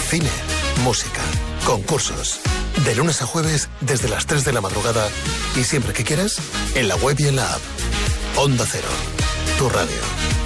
cine, música, concursos. De lunes a jueves desde las 3 de la madrugada y siempre que quieras, en la web y en la app. Onda Cero, tu radio.